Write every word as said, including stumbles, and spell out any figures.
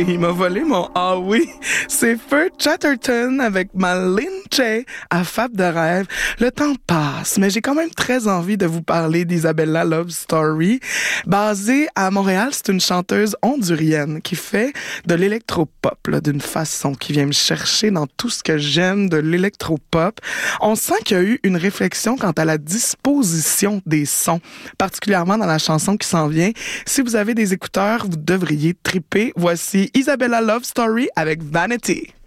et il m'a volé mon ah oui. C'est Feu Chatterton avec ma Lynche à Fab de rêve. Le temps passe, mais j'ai quand même très envie de vous parler d'Isabella Love Story. Basée à Montréal, c'est une chanteuse hondurienne qui fait de l'électropop là, d'une façon qui vient me chercher dans tout ce que j'aime de l'électropop. On sent qu'il y a eu une réflexion quant à la disposition des sons, particulièrement dans la chanson qui s'en vient. Si vous avez des écouteurs, vous devriez triper. Voici Isabella Love Story avec Vanity.